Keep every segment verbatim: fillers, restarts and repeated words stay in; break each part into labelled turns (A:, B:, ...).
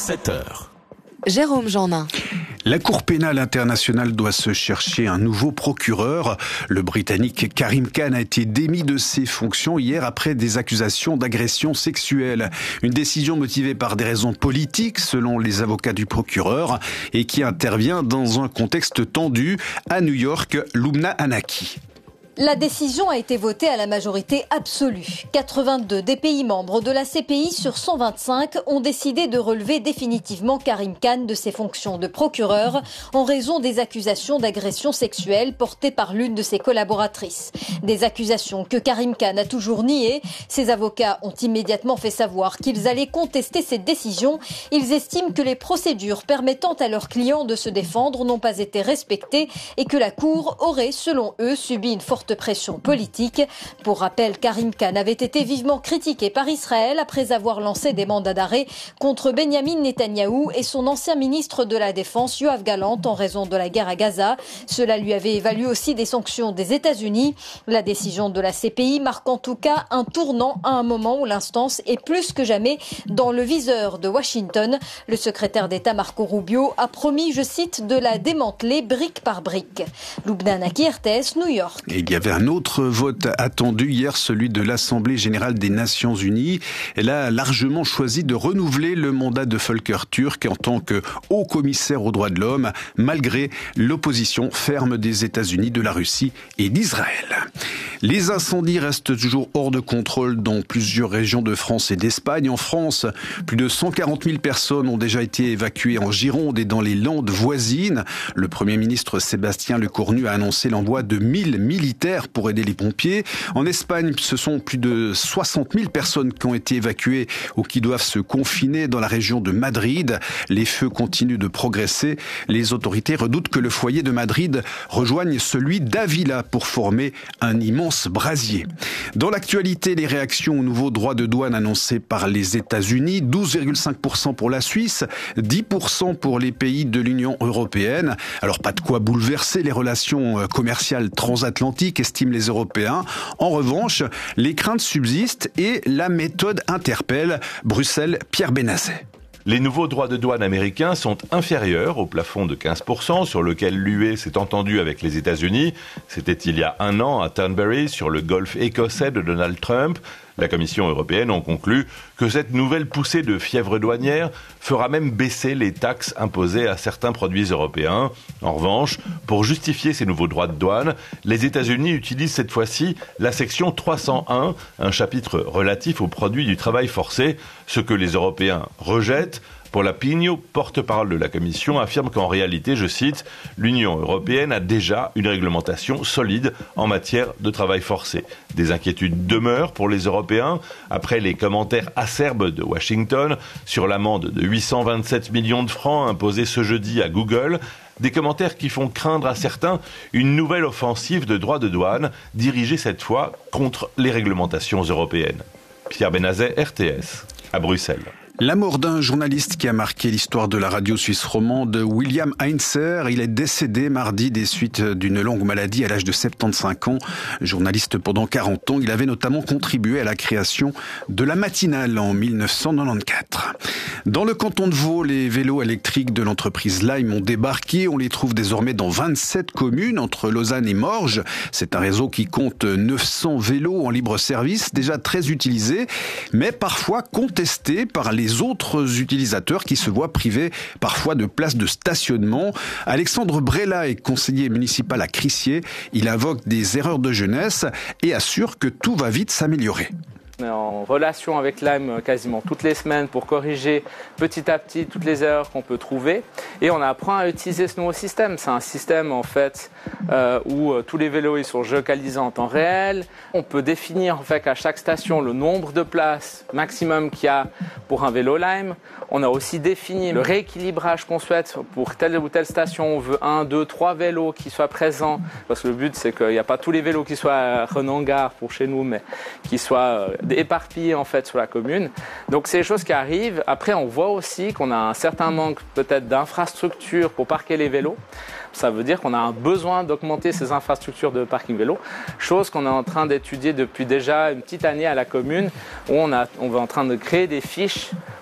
A: sept heures.
B: Jérôme Jeannin.
C: La Cour pénale internationale doit se chercher un nouveau procureur. Le Britannique Karim Khan a été démis de ses fonctions hier après des accusations d'agression sexuelle. Une décision motivée par des raisons politiques, selon les avocats du procureur, et qui intervient dans un contexte tendu à New York. Lubna Anaki.
D: La décision a été votée à la majorité absolue. quatre-vingt-deux des pays membres de la C P I sur cent vingt-cinq ont décidé de relever définitivement Karim Khan de ses fonctions de procureur en raison des accusations d'agression sexuelle portées par l'une de ses collaboratrices. Des accusations que Karim Khan a toujours niées. Ses avocats ont immédiatement fait savoir qu'ils allaient contester cette décision. Ils estiment que les procédures permettant à leurs clients de se défendre n'ont pas été respectées et que la Cour aurait, selon eux, subi une forte de pression politique. Pour rappel, Karim Khan avait été vivement critiqué par Israël après avoir lancé des mandats d'arrêt contre Benyamin Netanyahou et son ancien ministre de la Défense, Yoav Gallant, en raison de la guerre à Gaza. Cela lui avait valu aussi des sanctions des États-Unis. La décision de la C P I marque en tout cas un tournant à un moment où l'instance est plus que jamais dans le viseur de Washington. Le secrétaire d'État Marco Rubio a promis, je cite, de la démanteler brique par brique. Lubna Anaki, R T S, New York.
C: Et il y avait un autre vote attendu hier, celui de l'Assemblée générale des Nations unies. Elle a largement choisi de renouveler le mandat de Volker Türk en tant que haut commissaire aux droits de l'homme, malgré l'opposition ferme des États-Unis, de la Russie et d'Israël. Les incendies restent toujours hors de contrôle dans plusieurs régions de France et d'Espagne. En France, plus de cent quarante mille personnes ont déjà été évacuées en Gironde et dans les Landes voisines. Le Premier ministre Sébastien Lecornu a annoncé l'envoi de mille militaires pour aider les pompiers. En Espagne, ce sont plus de soixante mille personnes qui ont été évacuées ou qui doivent se confiner dans la région de Madrid. Les feux continuent de progresser. Les autorités redoutent que le foyer de Madrid rejoigne celui d'Avila pour former un immense brasier. Dans l'actualité, les réactions au nouveau droit de douane annoncé par les États-Unis, douze virgule cinq pour cent pour la Suisse, dix pour cent pour les pays de l'Union européenne. Alors pas de quoi bouleverser les relations commerciales transatlantiques, estiment les Européens. En revanche, les craintes subsistent et la méthode interpelle. Bruxelles, Pierre Benazet.
E: Les nouveaux droits de douane américains sont inférieurs au plafond de quinze pour cent sur lequel l'U E s'est entendu avec les États-Unis. C'était il y a un an à Turnberry, sur le golfe écossais de Donald Trump. La Commission européenne en conclut que cette nouvelle poussée de fièvre douanière fera même baisser les taxes imposées à certains produits européens. En revanche, pour justifier ces nouveaux droits de douane, les États-Unis utilisent cette fois-ci la section trois cent un, un chapitre relatif aux produits du travail forcé, ce que les Européens rejettent. Paula Pigno, porte-parole de la Commission, affirme qu'en réalité, je cite, « l'Union européenne a déjà une réglementation solide en matière de travail forcé ». Des inquiétudes demeurent pour les Européens après les commentaires acerbes de Washington sur l'amende de huit cent vingt-sept millions de francs imposée ce jeudi à Google. Des commentaires qui font craindre à certains une nouvelle offensive de droits de douane dirigée cette fois contre les réglementations européennes. Pierre Benazet, R T S, à Bruxelles.
C: La mort d'un journaliste qui a marqué l'histoire de la radio suisse romande, William Heinzer. Il est décédé mardi des suites d'une longue maladie à l'âge de soixante-quinze ans. Journaliste pendant quarante ans, il avait notamment contribué à la création de la matinale en mille neuf cent quatre-vingt-quatorze. Dans le canton de Vaud, les vélos électriques de l'entreprise Lime ont débarqué. On les trouve désormais dans vingt-sept communes entre Lausanne et Morges. C'est un réseau qui compte neuf cents vélos en libre service, déjà très utilisés, mais parfois contestés par les autres utilisateurs qui se voient privés parfois de places de stationnement. Alexandre Brella est conseiller municipal à Crissier. Il invoque des erreurs de jeunesse et assure que tout va vite s'améliorer.
F: On est en relation avec Lime quasiment toutes les semaines pour corriger petit à petit toutes les erreurs qu'on peut trouver. Et on apprend à utiliser ce nouveau système. C'est un système en fait euh, où euh, tous les vélos ils sont géolocalisés en temps réel. On peut définir en fait à chaque station le nombre de places maximum qu'il y a pour un vélo Lime. On a aussi défini le rééquilibrage qu'on souhaite pour telle ou telle station. On veut un, deux, trois vélos qui soient présents. Parce que le but c'est qu'il n'y a pas tous les vélos qui soient à Renan-Gare pour chez nous, mais qui soient euh, éparpillés en fait sur la commune. Donc c'est des choses qui arrivent. Après on voit aussi qu'on a un certain manque peut-être d'infrastructures pour parquer les vélos. Ça veut dire qu'on a un besoin d'augmenter ces infrastructures de parking vélo, chose qu'on est en train d'étudier depuis déjà une petite année à la commune, où on, a, on est en train de créer des fiches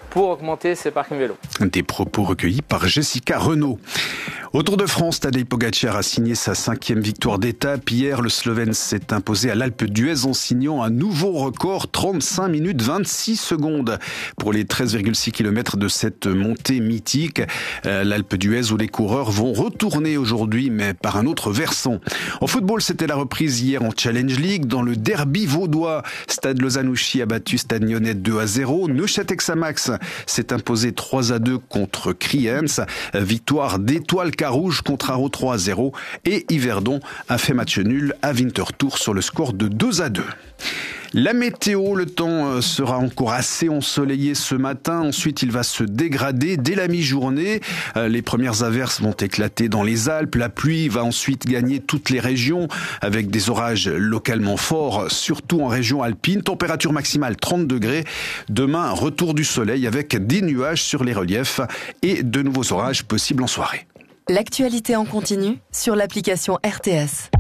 F: pour augmenter ces parkings vélos.
C: Des propos recueillis par Jessica Renaud. Au Tour de France, Tadej Pogačar a signé sa cinquième victoire d'étape. Hier, le Slovène s'est imposé à l'Alpe d'Huez en signant un nouveau record, trente-cinq minutes vingt-six secondes pour les treize virgule six kilomètres de cette montée mythique. L'Alpe d'Huez où les coureurs vont retourner aujourd'hui, mais par un autre versant. En football, c'était la reprise hier en Challenge League. Dans le derby vaudois, Stade Lausanne-Ouchy a battu Stade Lyonnais deux à zéro. Neuchâtel-Xamax s'est imposé trois à deux contre Kriens. Victoire d'Étoile Carouge contre Aro trois à zéro. Et Yverdon a fait match nul à Winterthur sur le score de deux à deux. La météo, le temps sera encore assez ensoleillé ce matin. Ensuite, il va se dégrader dès la mi-journée. Les premières averses vont éclater dans les Alpes. La pluie va ensuite gagner toutes les régions avec des orages localement forts, surtout en région alpine. Température maximale trente degrés. Demain, retour du soleil avec des nuages sur les reliefs et de nouveaux orages possibles en soirée.
A: L'actualité en continu sur l'application R T S.